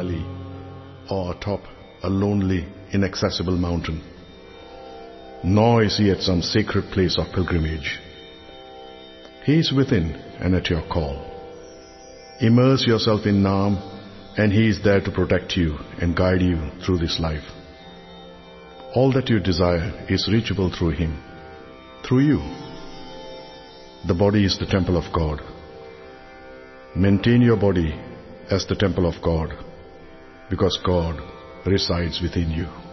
valley or atop a lonely, inaccessible mountain. Nor is he at some sacred place of pilgrimage. He is within and at your call. Immerse yourself in Naam, and he is there to protect you and guide you through this life. All that you desire is reachable through him, through you. The body is the temple of God. Maintain your body as the temple of God, because God resides within you.